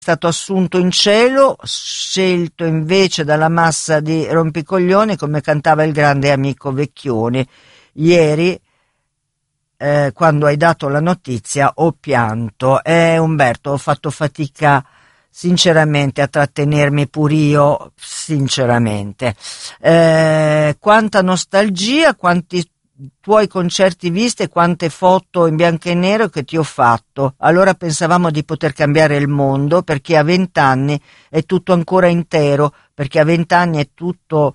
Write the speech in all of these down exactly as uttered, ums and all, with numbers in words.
stato assunto in cielo, scelto invece dalla massa di rompicoglioni, come cantava il grande amico Vecchioni. Ieri, eh, quando hai dato la notizia, ho pianto. Eh, Umberto, ho fatto fatica sinceramente a trattenermi pur io, sinceramente. Eh, quanta nostalgia, quanti tuoi concerti visti e quante foto in bianco e nero che ti ho fatto. Allora pensavamo di poter cambiare il mondo, perché a vent'anni è tutto ancora intero, perché a vent'anni è tutto,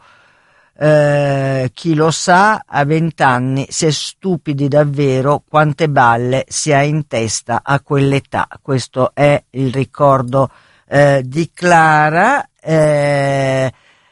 eh, chi lo sa, a vent'anni si è stupidi davvero quante balle si ha in testa a quell'età. Questo è il ricordo eh, di Clara. eh,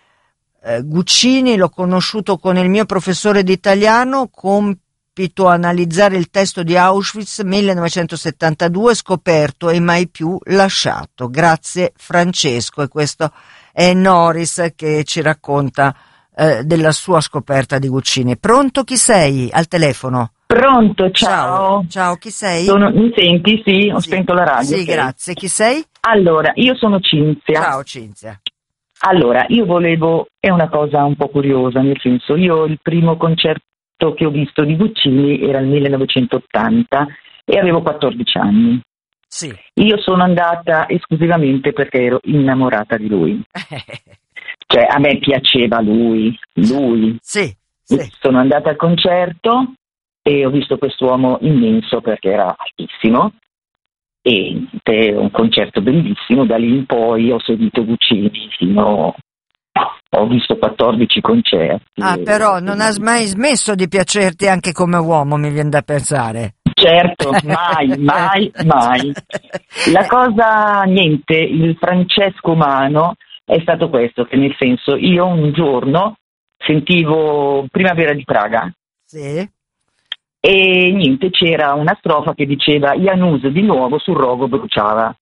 Guccini l'ho conosciuto con il mio professore di italiano, compito analizzare il testo di Auschwitz millenovecentosettantadue, scoperto e mai più lasciato. Grazie Francesco. E questo è Norris che ci racconta eh, della sua scoperta di Guccini. Pronto, chi sei al telefono? Pronto, ciao. Ciao, ciao, chi sei? Sono, mi senti? Sì, ho sì. spento la radio. Sì, okay. Grazie. Chi sei? Allora, io sono Cinzia. Ciao Cinzia. Allora, io volevo, è una cosa un po' curiosa, nel senso, io il primo concerto che ho visto di Guccini era nel millenovecentottanta e avevo quattordici anni. Sì. Io sono andata esclusivamente perché ero innamorata di lui. Cioè, a me piaceva lui, lui. Sì, sì. Sono andata al concerto e ho visto quest'uomo immenso perché era altissimo. E è un concerto bellissimo, da lì in poi ho seguito Guccini fino, ho visto quattordici concerti. Ah, però non ha mai smesso di piacerti anche come uomo, mi viene da pensare. Certo, mai, mai, mai. La cosa, niente, il Francesco umano è stato questo, che nel senso, io un giorno sentivo Primavera di Praga. Sì. E niente, c'era una strofa che diceva Janus di nuovo sul rogo bruciava.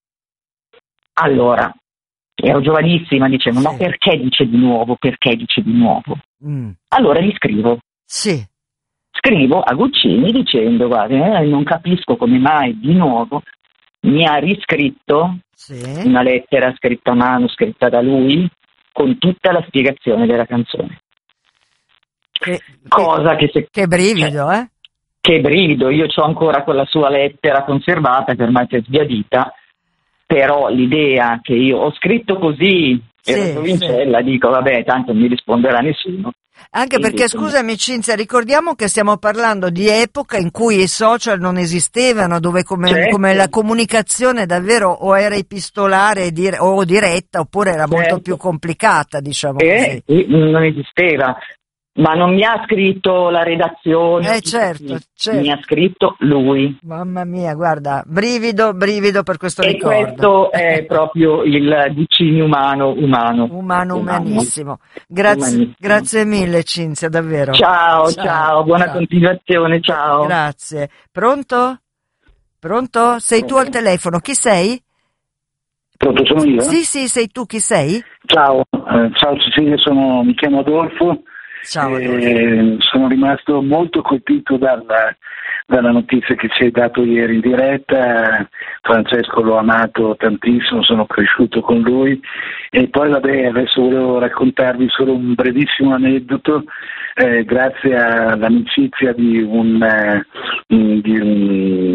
Allora, ero giovanissima, dicevo, sì. Ma perché dice di nuovo? Perché dice di nuovo? Mm. Allora gli scrivo. Sì. Scrivo a Guccini dicendo, guarda, eh, non capisco come mai di nuovo mi ha riscritto sì. Una lettera scritta a mano, scritta da lui, con tutta la spiegazione della canzone. Che, Cosa che... che se, che brivido, cioè, eh? Che brivido, io ho ancora quella sua lettera conservata che ormai si è sbiadita, però l'idea che io ho scritto così, sì, ero giovincella, sì. Dico vabbè, tanto non mi risponderà nessuno. Anche perché, scusami Cinzia, ricordiamo che stiamo parlando di epoca in cui i social non esistevano, dove come, certo. come la comunicazione davvero o era epistolare dire, o diretta, oppure era certo. molto più complicata, diciamo eh, così. Non esisteva. Ma non mi ha scritto la redazione, eh certo, certo, mi ha scritto lui. Mamma mia, guarda, brivido, brivido per questo e ricordo. E questo è proprio il Guccini umano, umano. Umano, umanissimo. Grazie, umanissimo. Grazie mille Cinzia, davvero. Ciao, ciao, ciao buona ciao. Continuazione, ciao. Grazie. Pronto? Pronto? Sei tu al telefono, chi sei? Pronto, sono io? Sì, sì, sei tu, chi sei? Ciao, eh, ciao Cecilia, sono, mi chiamo Adolfo. Ciao, eh, sono rimasto molto colpito dalla, dalla notizia che ci hai dato ieri in diretta. Francesco l'ho amato tantissimo, sono cresciuto con lui e poi vabbè adesso volevo raccontarvi solo un brevissimo aneddoto eh, grazie all'amicizia di un, eh, di un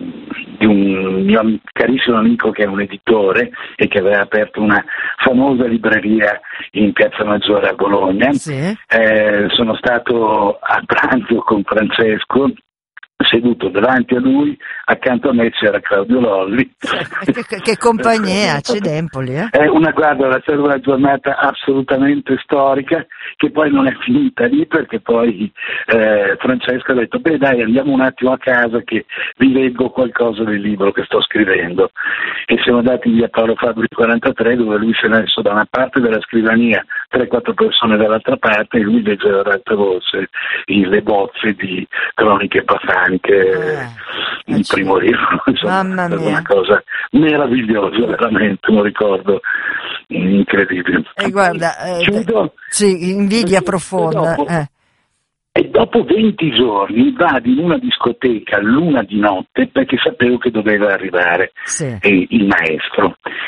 di un mio carissimo amico che è un editore e che aveva aperto una famosa libreria in Piazza Maggiore a Bologna. Sì. Eh, sono stato a pranzo con Francesco, seduto davanti a lui, accanto a me c'era Claudio Lolli. Che, che compagnia, accidempoli, eh? È una, guarda, è stata una giornata assolutamente storica che poi non è finita lì perché poi eh, Francesco ha detto beh dai andiamo un attimo a casa che vi leggo qualcosa del libro che sto scrivendo e siamo andati via Paolo Fabri quarantatré dove lui si è messo da una parte della scrivania, tre quattro persone dall'altra parte e lui leggeva ad alta voce le bozze di Croniche Pafaniche, eh, il primo libro, insomma, mamma mia. È una cosa meravigliosa, veramente, un ricordo incredibile. E guarda, eh, Chiudo, sì, invidia chiudo, profonda. Dopo, eh. E dopo venti giorni vado in una discoteca l'una di notte perché sapevo che doveva arrivare sì. eh, il maestro.